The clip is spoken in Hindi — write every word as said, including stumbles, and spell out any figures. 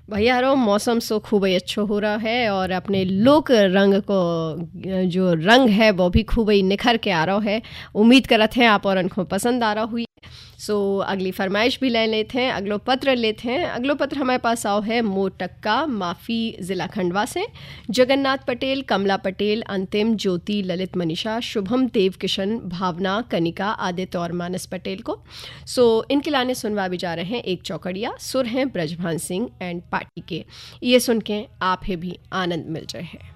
भैया रो मौसम सो खूब ही अच्छो हो रहा है और अपने लोक रंग को जो रंग है वो भी खूब ही निखर के आ रहा है। उम्मीद करत हैं आप और उनको पसंद आ रहा हुई। सो अगली फरमाइश भी ले लेते हैं, अगलो पत्र लेते हैं। अगलो पत्र हमारे पास आओ है मोटक्का माफ़ी ज़िला खंडवा से। जगन्नाथ पटेल, कमला पटेल, अंतिम, ज्योति, ललित, मनीषा, शुभम, देव किशन, भावना, कनिका, आदित्य और मानस पटेल को। सो इनके लाने सुनवा भी जा रहे हैं एक चौकड़िया। सुर हैं ब्रजभान सिंह एंड पार्टी के। ये सुन के आप ही भी आनंद मिल रहे हैं।